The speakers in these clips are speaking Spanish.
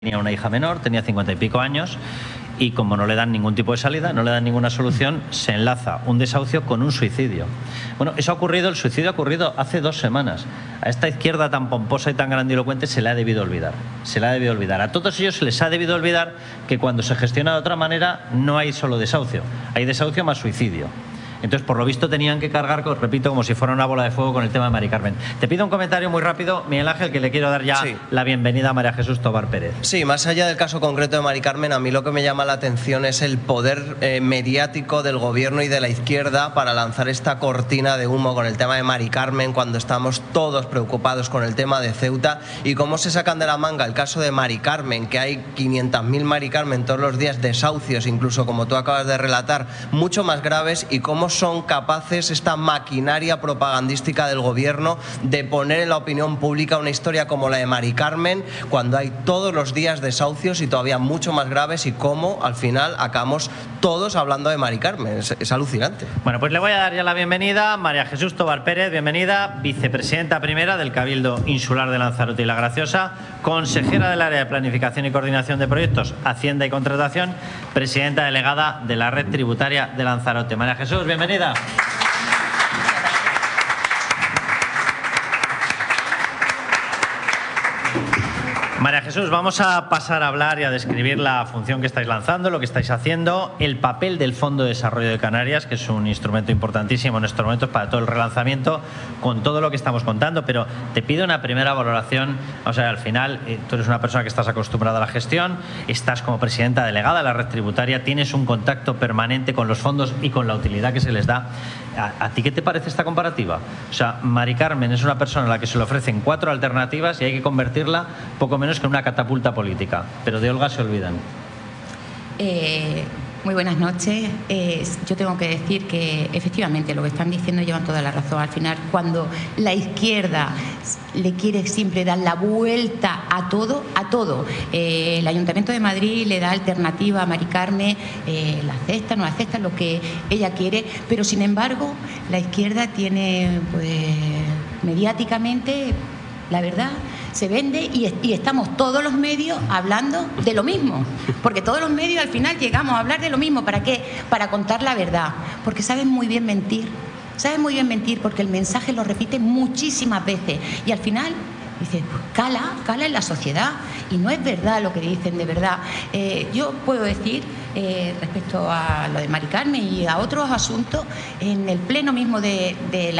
Tenía una hija menor, tenía 50 y pico años, y como no le dan ningún tipo de salida, no le dan ninguna solución, se enlaza un desahucio con un suicidio. Bueno, eso ha ocurrido, el suicidio ha ocurrido hace 2 semanas. A esta izquierda tan pomposa y tan grandilocuente se le ha debido olvidar. Se le ha debido olvidar. A todos ellos se les ha debido olvidar que cuando se gestiona de otra manera no hay solo desahucio, hay desahucio más suicidio. Entonces, por lo visto, tenían que cargar, repito, como si fuera una bola de fuego con el tema de Mari Carmen. Te pido un comentario muy rápido, Miguel Ángel, que le quiero dar ya la bienvenida a María Jesús Tobar Pérez. Sí, más allá del caso concreto de Mari Carmen, a mí lo que me llama la atención es el poder mediático del gobierno y de la izquierda para lanzar esta cortina de humo con el tema de Mari Carmen, cuando estamos todos preocupados con el tema de Ceuta, y cómo se sacan de la manga el caso de Mari Carmen, que hay 500.000 Mari Carmen todos los días, desahucios, incluso como tú acabas de relatar, mucho más graves, y cómo son capaces esta maquinaria propagandística del gobierno de poner en la opinión pública una historia como la de Mari Carmen, cuando hay todos los días desahucios y todavía mucho más graves, y cómo al final acabamos todos hablando de Mari Carmen. Es alucinante. Bueno, pues le voy a dar ya la bienvenida a María Jesús Tobar Pérez, bienvenida, vicepresidenta primera del Cabildo Insular de Lanzarote y La Graciosa, consejera del área de Planificación y Coordinación de Proyectos, Hacienda y Contratación, presidenta delegada de la Red Tributaria de Lanzarote. María Jesús, bienvenida. María Jesús, vamos a pasar a hablar y a describir la función que estáis lanzando, lo que estáis haciendo, el papel del Fondo de Desarrollo de Canarias, que es un instrumento importantísimo en estos momentos para todo el relanzamiento, con todo lo que estamos contando, pero te pido una primera valoración. O sea, al final, tú eres una persona que estás acostumbrada a la gestión, estás como presidenta delegada de la red tributaria, tienes un contacto permanente con los fondos y con la utilidad que se les da. ¿A ti qué te parece esta comparativa? O sea, Mari Carmen es una persona a la que se le ofrecen 4 alternativas y hay que convertirla poco menos que en una catapulta política, pero de Olga se olvidan. Muy buenas noches. Yo tengo que decir que efectivamente lo que están diciendo llevan toda la razón. Al final, cuando la izquierda le quiere siempre dar la vuelta a todo, el Ayuntamiento de Madrid le da alternativa a Mari Carmen, la acepta, no acepta, lo que ella quiere, pero sin embargo la izquierda tiene, pues, mediáticamente, la verdad, se vende y estamos todos los medios hablando de lo mismo, porque todos los medios al final llegamos a hablar de lo mismo. ¿Para qué? Para contar la verdad, porque saben muy bien mentir, porque el mensaje lo repiten muchísimas veces y al final dice, pues cala en la sociedad, y no es verdad lo que dicen de verdad. Yo puedo decir, respecto a lo de Mari Carmen y a otros asuntos, en el pleno mismo del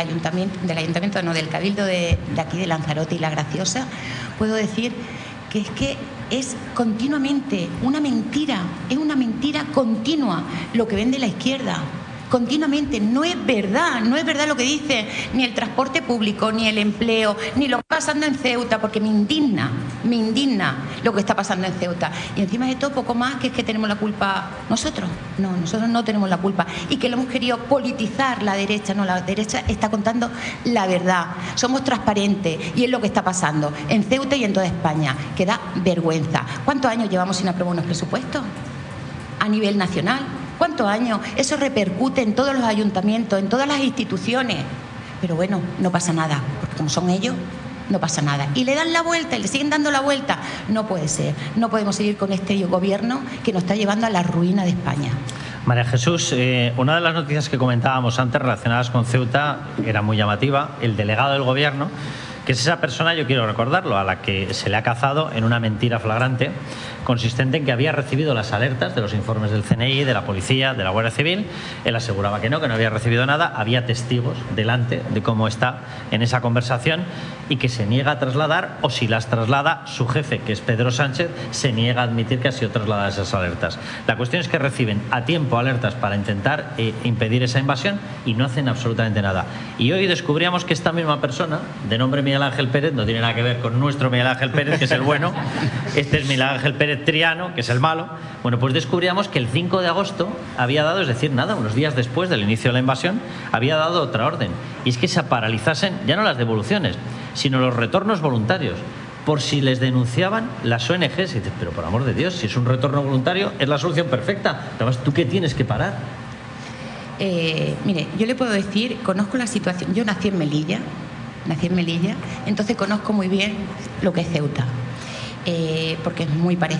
Cabildo de aquí de Lanzarote y La Graciosa, puedo decir que es continuamente una mentira, es una mentira continua lo que vende la izquierda. Continuamente, no es verdad lo que dice ni el transporte público, ni el empleo, ni lo que está pasando en Ceuta, porque me indigna lo que está pasando en Ceuta. Y encima de todo, poco más, que es que tenemos la culpa nosotros. No, nosotros no tenemos la culpa. Y que lo hemos querido politizar la derecha. No, la derecha está contando la verdad. Somos transparentes y es lo que está pasando en Ceuta y en toda España, que da vergüenza. ¿Cuántos años llevamos sin aprobar unos presupuestos a nivel nacional? ¿Cuántos años? Eso repercute en todos los ayuntamientos, en todas las instituciones. Pero bueno, no pasa nada, porque como son ellos, no pasa nada. Y le dan la vuelta, y le siguen dando la vuelta. No puede ser. No podemos seguir con este gobierno que nos está llevando a la ruina de España. María Jesús, una de las noticias que comentábamos antes relacionadas con Ceuta era muy llamativa. El delegado del gobierno, que es esa persona, yo quiero recordarlo, a la que se le ha cazado en una mentira flagrante, consistente en que había recibido las alertas de los informes del CNI, de la policía, de la Guardia Civil. Él aseguraba que no había recibido nada, había testigos delante de cómo está en esa conversación, y que se niega a trasladar, o si las traslada, su jefe, que es Pedro Sánchez, se niega a admitir que han sido trasladadas esas alertas. La cuestión es que reciben a tiempo alertas para intentar impedir esa invasión y no hacen absolutamente nada. Y hoy descubríamos que esta misma persona, de nombre Miguel Ángel Pérez, no tiene nada que ver con nuestro Miguel Ángel Pérez, que es el bueno, este es Miguel Ángel Pérez Triano, que es el malo. Bueno, pues descubríamos que el 5 de agosto había dado, es decir, nada, unos días después del inicio de la invasión, había dado otra orden, y es que se paralizasen ya no las devoluciones, sino los retornos voluntarios, por si les denunciaban las ONGs. Y dices, pero por amor de Dios, si es un retorno voluntario, es la solución perfecta. Además, ¿tú qué tienes que parar? Mire, yo le puedo decir, conozco la situación. Yo nací en Melilla, entonces conozco muy bien lo que es Ceuta. porque es muy parecido.